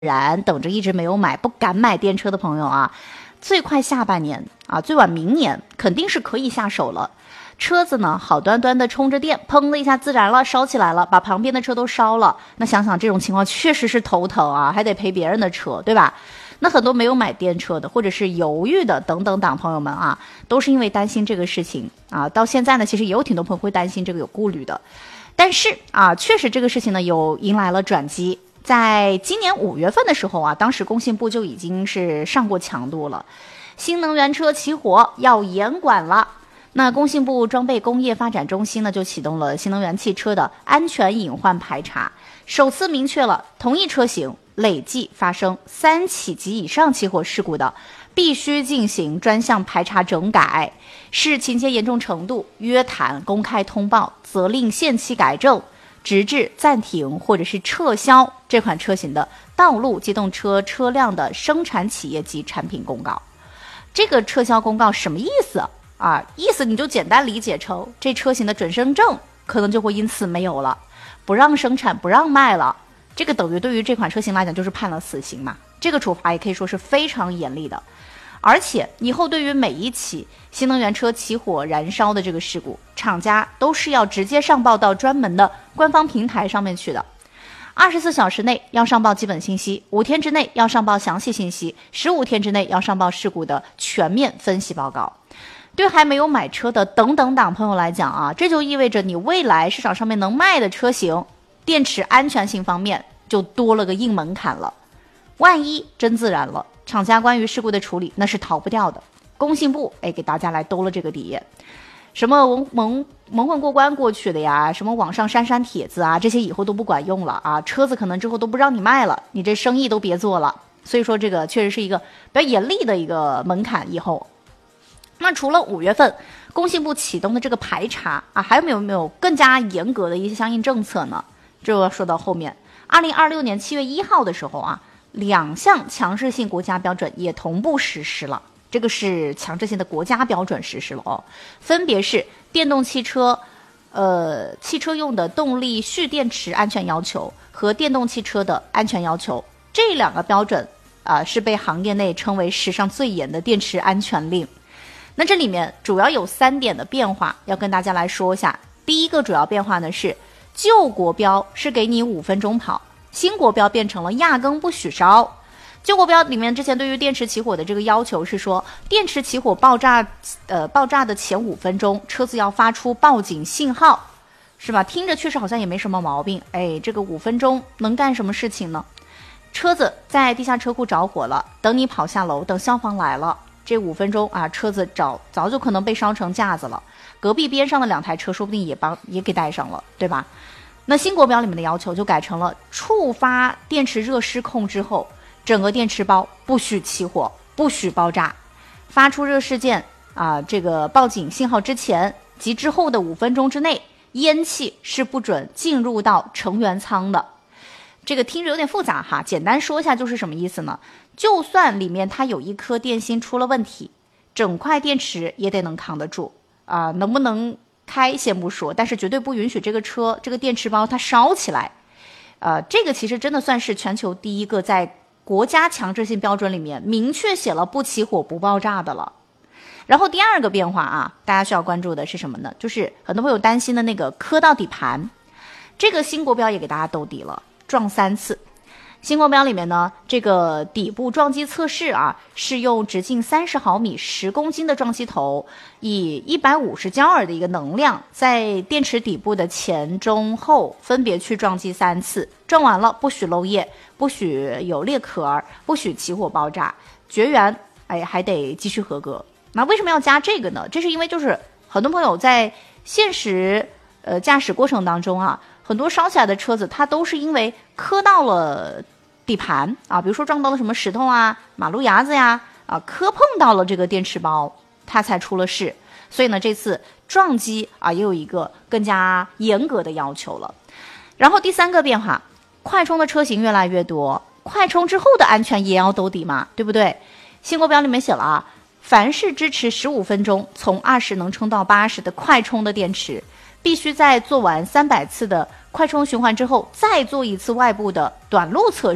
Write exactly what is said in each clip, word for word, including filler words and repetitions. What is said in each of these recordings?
然等着一直没有买，不敢买电车的朋友啊，最快下半年啊，最晚明年肯定是可以下手了。车子呢好端端的充着电，砰的一下自燃了，烧起来了，把旁边的车都烧了。那想想这种情况确实是头疼啊，还得赔别人的车，对吧？那很多没有买电车的或者是犹豫的等等党朋友们啊，都是因为担心这个事情啊。到现在呢，其实也有挺多朋友会担心这个，有顾虑的。但是啊，确实这个事情呢有迎来了转机。在今年五月份的时候啊，当时工信部就已经是上过强度了，新能源车起火要严管了。那工信部装备工业发展中心呢，就启动了新能源汽车的安全隐患排查，首次明确了同一车型累计发生三起及以上起火事故的，必须进行专项排查整改，视情节严重程度约谈公开通报，责令限期改正，直至暂停或者是撤销这款车型的道路机动车车辆的生产企业及产品公告。这个撤销公告什么意思啊？意思你就简单理解成这车型的准生证可能就会因此没有了，不让生产不让卖了，这个等于对于这款车型来讲就是判了死刑嘛。这个处罚也可以说是非常严厉的。而且以后对于每一起新能源车起火燃烧的这个事故，厂家都是要直接上报到专门的官方平台上面去的。二十四小时内要上报基本信息，五天之内要上报详细信息，十五天之内要上报事故的全面分析报告。对还没有买车的等等党朋友来讲啊，这就意味着你未来市场上面能卖的车型，电池安全性方面就多了个硬门槛了。万一真自燃了，厂家关于事故的处理那是逃不掉的。工信部哎给大家来兜了这个底，什么蒙蒙蒙混过关过去的呀，什么网上删删帖子啊，这些以后都不管用了啊，车子可能之后都不让你卖了，你这生意都别做了。所以说这个确实是一个比较严厉的一个门槛。以后那除了五月份工信部启动的这个排查啊，还有没有没有更加严格的一些相应政策呢？这个说到后面，二零二六年七月一号的时候啊，两项强制性国家标准也同步实施了。这个是强制性的国家标准实施了哦，分别是电动汽车，呃，汽车用的动力蓄电池安全要求和电动汽车的安全要求。这两个标准啊、呃，是被行业内称为史上最严的电池安全令。那这里面主要有三点的变化要跟大家来说一下。第一个主要变化呢是，旧国标是给你五分钟跑，新国标变成了压根不许烧。旧国标里面之前对于电池起火的这个要求是说，电池起火爆炸呃爆炸的前五分钟车子要发出报警信号，是吧？听着确实好像也没什么毛病。哎，这个五分钟能干什么事情呢？车子在地下车库着火了，等你跑下楼，等消防来了，这五分钟啊，车子早早就可能被烧成架子了，隔壁边上的两台车说不定也帮也给带上了，对吧？那新国标里面的要求就改成了，触发电池热失控之后，整个电池包不许起火，不许爆炸，发出热事件啊，这个报警信号之前及之后的五分钟之内，烟气是不准进入到成员舱的。这个听着有点复杂哈，简单说一下就是什么意思呢？就算里面它有一颗电芯出了问题，整块电池也得能扛得住啊、呃，能不能开先不说，但是绝对不允许这个车这个电池包它烧起来。呃，这个其实真的算是全球第一个在国家强制性标准里面明确写了不起火不爆炸的了。然后第二个变化啊，大家需要关注的是什么呢？就是很多朋友担心的那个磕到底盘，这个新国标也给大家兜底了，撞三次。新国标里面呢，这个底部撞击测试啊，是用直径三十毫米、十公斤的撞击头，以一百五十焦耳的一个能量，在电池底部的前、中、后分别去撞击三次，撞完了不许漏液，不许有裂壳，不许起火爆炸，绝缘，哎，还得继续合格。那为什么要加这个呢？这是因为就是很多朋友在现实呃驾驶过程当中啊，很多烧起来的车子，它都是因为磕到了底盘啊，比如说撞到了什么石头啊、马路牙子呀，啊，磕碰到了这个电池包，它才出了事。所以呢，这次撞击啊，也有一个更加严格的要求了。然后第三个变化，快充的车型越来越多，快充之后的安全也要兜底嘛，对不对？新国标里面写了啊，凡是支持十五分钟从二十能充到八十的快充的电池，必须在做完三百次的快充循环之后，再做一次外部的短路测试，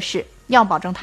要保证它